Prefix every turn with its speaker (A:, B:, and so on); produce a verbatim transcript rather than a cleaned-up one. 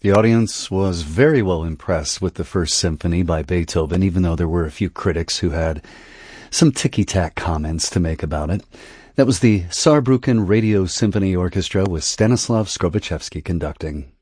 A: The audience was very well impressed with the First Symphony by Beethoven, even though there were a few critics who had some ticky-tack comments to make about it. That was the Saarbrücken Radio Symphony Orchestra with Stanislav Skrobaczewski conducting.